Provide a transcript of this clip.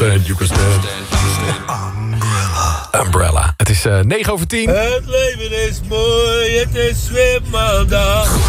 stand, you can stand. Umbrella. Het is 9:10. Het leven is mooi, het is weer maandag.